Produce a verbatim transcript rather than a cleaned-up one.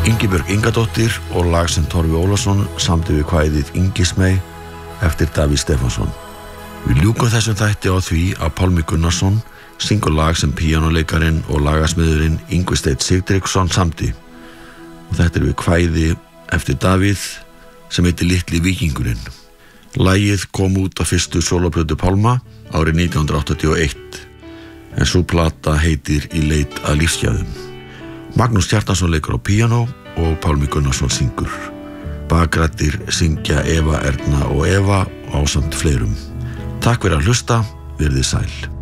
Ingibjörg Ingadóttir og lag sem Torfi Ólafsson samdi við kvæðið Ingismey eftir Davíð Stefánsson. Við ljúkum þessum þætti á því að Pálmi Gunnarsson syngur lag sem píanóleikarin og lagasmiðurinn Ingvi Steinn Sigtryggsson samdi. Og þetta er við kvæði eftir Davíð sem heitir Litli víkingurinn. Lagið kom út á fyrstu sólóplötu Pálma árið nítján hundruð áttatíu og eitt, en sú plata heitir Í leit að lífsgæðum. Magnús Kjartansson leikur á píanó og Pálmi Gunnarsson syngur. Bakrættir syngja Eva, Erna og Eva ásamt fleirum. Takk fyrir að hlusta, verið sæl.